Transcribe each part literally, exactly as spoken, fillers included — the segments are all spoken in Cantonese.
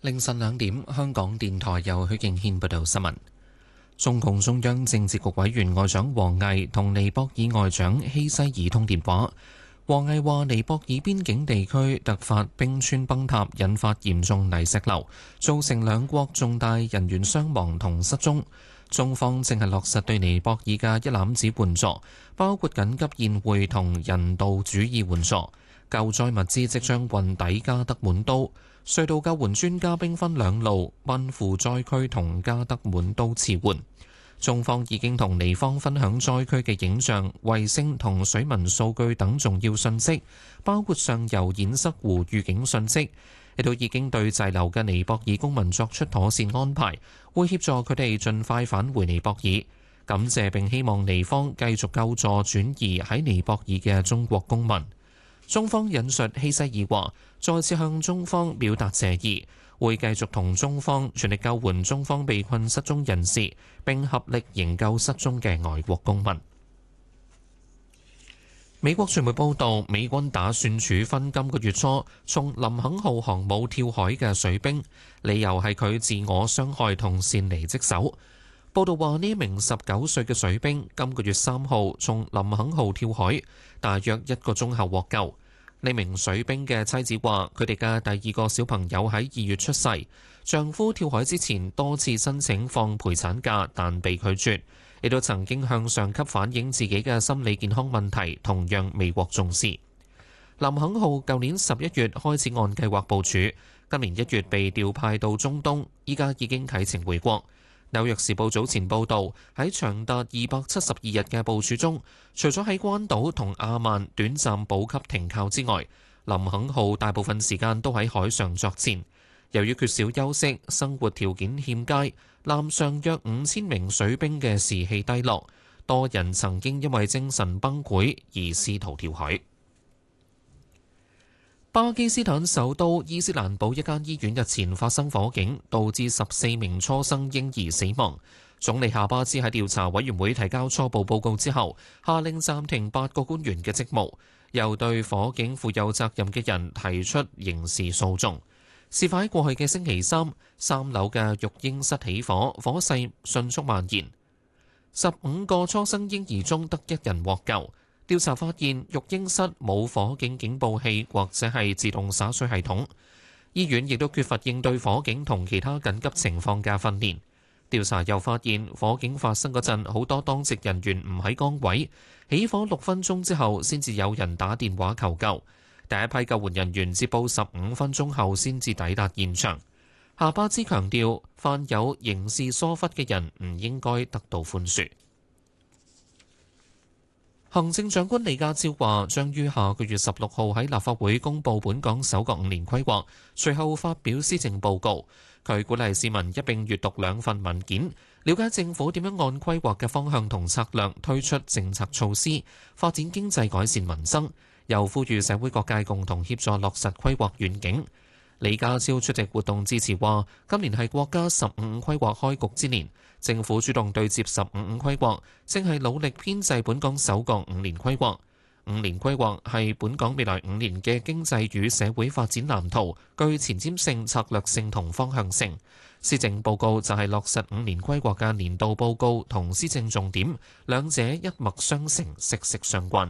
凌晨兩點，香港電台由許敬軒報道新聞。中共中央政治局委員外長王毅同尼泊爾外長希西爾通電話。王毅話：尼泊爾邊境地區突發冰川崩塌，引發嚴重泥石流，造成兩國重大人員傷亡同失蹤。中方正係落實對尼泊爾嘅一攬子援助，包括緊急宴會同人道主義援助。救災物資即將運抵加德滿都，隧道救援專家兵分兩路，奔赴災區同加德滿都馳援。中方已經同尼方分享災區嘅影像、衛星同水文數據等重要信息，包括上游堰塞湖預警信息，亦都已經對滯留嘅尼泊爾公民作出妥善安排，會協助佢哋盡快返回尼泊爾。感謝並希望尼方繼續救助轉移喺尼泊爾嘅中國公民。中方引述希西爾話，再次向中方表達謝意，會繼續同中方全力救援中方被困失蹤人士，並合力營救失蹤嘅外國公民。美國傳媒報道，美軍打算處分今個月初從林肯號航母跳海嘅水兵，理由係佢自我傷害同擅離職守。報道話，呢名十九歲嘅水兵今個月三號從林肯號跳海，大約一個鐘後獲救。呢名水兵嘅妻子話，佢哋嘅第二個小朋友喺二月出世，丈夫跳海之前多次申請放陪產假，但被拒絕，亦都曾經向上級反映自己嘅心理健康問題，同樣未獲重視。林肯號舊年十一月開始按計劃部署，今年一月被調派到中東，依家已經啟程回國。紐約時報早前報導，喺長達二百七十二日嘅部署中，除咗喺關島同亞曼短暫補給停靠之外，林肯號大部分時間都喺海上作戰。由於缺少休息，生活條件欠佳，艦上約五千名水兵嘅士氣低落，多人曾經因為精神崩潰而試圖跳海。巴基斯坦首都伊斯蘭堡一間醫院日前發生火警，導致十四名初生嬰兒死亡。總理夏巴茲喺調查委員會提交初步報告之後，下令暫停八個官員嘅職務，又對火警負有責任嘅人提出刑事訴訟。事發喺過去嘅星期三，三樓嘅育嬰室起火，火勢迅速蔓延，十五個初生嬰兒中得一人獲救。調查發現，育嬰室冇火警警報器或者係自動灑水系統，醫院亦都缺乏應對火警同其他緊急情況嘅訓練。調查又發現，火警發生嗰陣，好多當值人員唔喺崗位，起火六分鐘之後先至有人打電話求救。第一批救援人員接報十五分鐘後先至抵達現場。夏巴茲強調，犯有刑事疏忽嘅人唔應該得到寬恕。行政長官李家超話，將於下個月十六號喺立法會公布本港首個五年規劃，隨後發表施政報告。佢鼓勵市民一並閱讀兩份文件，了解政府點樣按規劃嘅方向同策略推出政策措施，發展經濟改善民生。又呼籲社會各界共同協助落實規劃願景。李家超出席活動致辭話，今年係國家十五五規劃開局之年，政府主動對接十五五規劃，正係努力編製本港首個五年規劃。五年規劃係本港未來五年嘅經濟與社會發展藍圖，具前瞻性、策略性同方向性。施政報告就係落實五年規劃嘅年度報告同施政重點，兩者一脈相承，息息相關。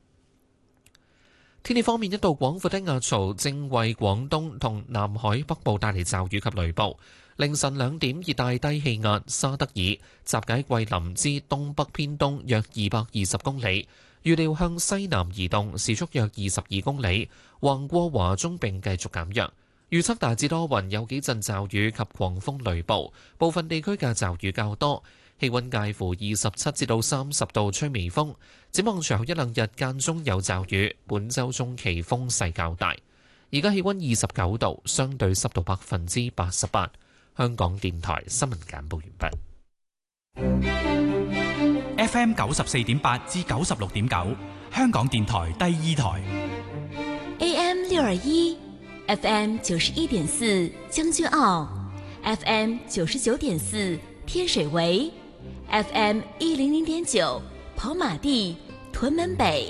天氣方面，一道廣闊低壓槽正為廣東同南海北部帶嚟驟雨及雷暴。凌晨兩點，熱帶低氣壓沙德爾集結喺桂林之東北偏東約二百二十公里，預料向西南移動，時速約二十二公里，橫過華中並繼續減弱。預測大致多雲，有幾陣驟雨及狂風雷暴，部分地區嘅驟雨較多。氣溫介乎二十七至到三十度，吹微風。展望隨後一兩日間中有驟雨，本週中期風勢較大。而家氣溫二十九度，相對濕度百分之八十八。香港電台新聞簡報完畢。F M 九十四點八至九十六點九，香港電台第二台。 A M 六二一，F M 九十一點四將軍澳 ，F M 九十九點四天水圍。F M 一零零點九跑馬地屯門北。